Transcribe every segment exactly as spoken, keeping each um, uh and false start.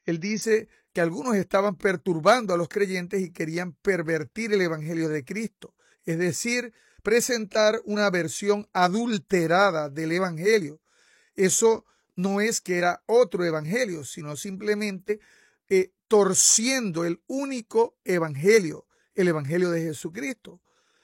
Él dice que algunos estaban perturbando a los creyentes y querían pervertir el evangelio de Cristo, es decir, presentar una versión adulterada del evangelio. Eso no es que era otro evangelio, sino simplemente eh, torciendo el único evangelio, el evangelio de Jesucristo.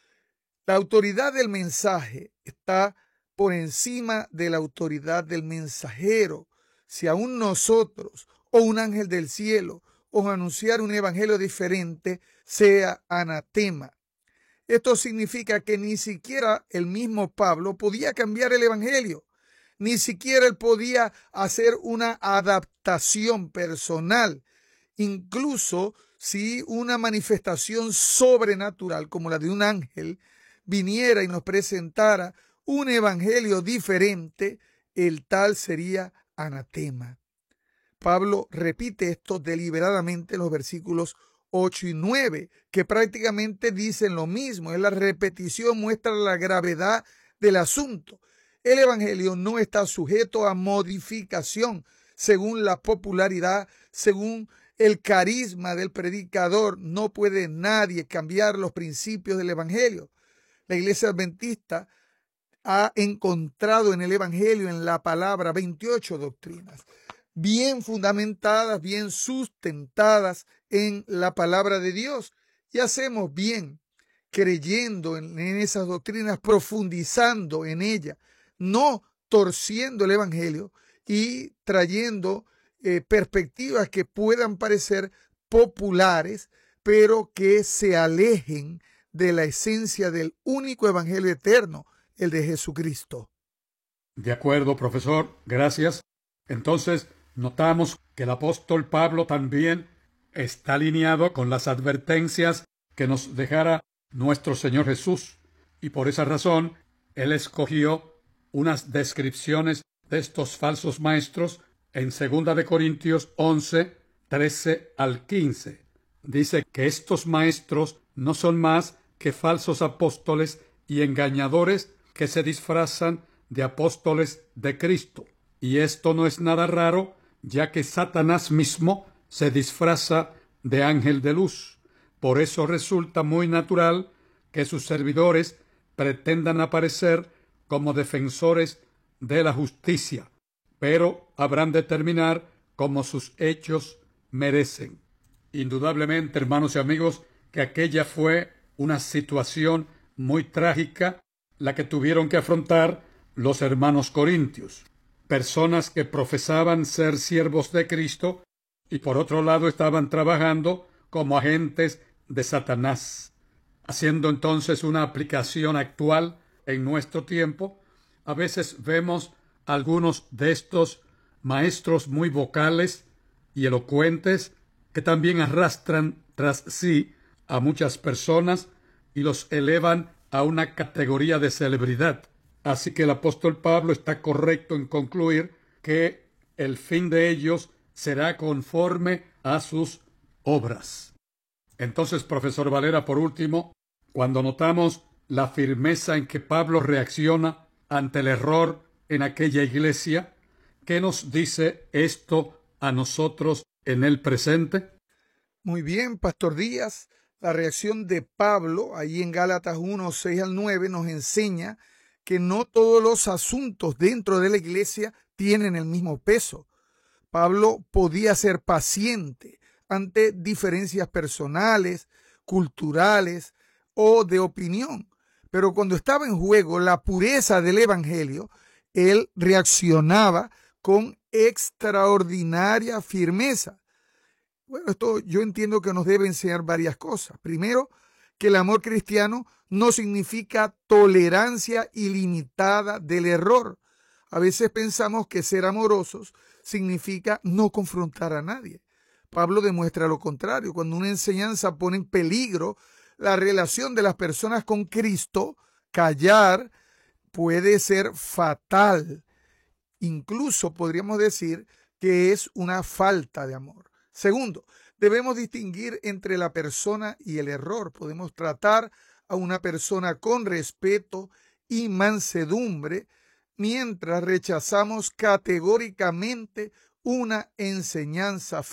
La autoridad del mensaje está por encima de la autoridad del mensajero. Si aún nosotros o un ángel del cielo os anunciar un evangelio diferente, sea anatema. Esto significa que ni siquiera el mismo Pablo podía cambiar el evangelio. Ni siquiera él podía hacer una adaptación personal. Incluso si una manifestación sobrenatural como la de un ángel viniera y nos presentara un evangelio diferente, el tal sería anatema. Pablo repite esto deliberadamente en los versículos ocho y nueve, que prácticamente dicen lo mismo. Es la repetición, muestra la gravedad del asunto. El evangelio no está sujeto a modificación según la popularidad, según el carisma del predicador. No puede nadie cambiar los principios del evangelio. La Iglesia Adventista ha encontrado en el evangelio, en la palabra, veintiocho doctrinas bien fundamentadas, bien sustentadas en la palabra de Dios. Y hacemos bien creyendo en, en esas doctrinas, profundizando en ellas, no torciendo el evangelio y trayendo eh, perspectivas que puedan parecer populares, pero que se alejen de la esencia del único evangelio eterno, el de Jesucristo. De acuerdo, profesor, gracias. Entonces, notamos que el apóstol Pablo también está alineado con las advertencias que nos dejara nuestro Señor Jesús, y por esa razón él escogió unas descripciones de estos falsos maestros en segunda de Corintios once, trece al quince. Dice que estos maestros no son más que falsos apóstoles y engañadores que se disfrazan de apóstoles de Cristo. Y esto no es nada raro, ya que Satanás mismo se disfraza de ángel de luz. Por eso resulta muy natural que sus servidores pretendan aparecer como defensores de la justicia, pero habrán de terminar como sus hechos merecen. Indudablemente, hermanos y amigos, que aquella fue una situación muy trágica la que tuvieron que afrontar los hermanos corintios. Personas que profesaban ser siervos de Cristo y por otro lado estaban trabajando como agentes de Satanás. Haciendo entonces una aplicación actual en nuestro tiempo, a veces vemos algunos de estos maestros muy vocales y elocuentes que también arrastran tras sí a muchas personas y los elevan a una categoría de celebridad. Así que el apóstol Pablo está correcto en concluir que el fin de ellos será conforme a sus obras. Entonces, profesor Valera, por último, cuando notamos la firmeza en que Pablo reacciona ante el error en aquella iglesia, ¿qué nos dice esto a nosotros en el presente? Muy bien, Pastor Díaz. La reacción de Pablo, ahí en Gálatas uno, seis al nueve, nos enseña que no todos los asuntos dentro de la iglesia tienen el mismo peso. Pablo podía ser paciente ante diferencias personales, culturales o de opinión, pero cuando estaba en juego la pureza del evangelio, él reaccionaba con extraordinaria firmeza. Bueno, esto yo entiendo que nos debe enseñar varias cosas. Primero, que el amor cristiano no significa tolerancia ilimitada del error. A veces pensamos que ser amorosos significa no confrontar a nadie. Pablo demuestra lo contrario. Cuando una enseñanza pone en peligro la relación de las personas con Cristo, callar puede ser fatal. Incluso podríamos decir que es una falta de amor. Segundo, debemos distinguir entre la persona y el error. Podemos tratar a una persona con respeto y mansedumbre mientras rechazamos categóricamente una enseñanza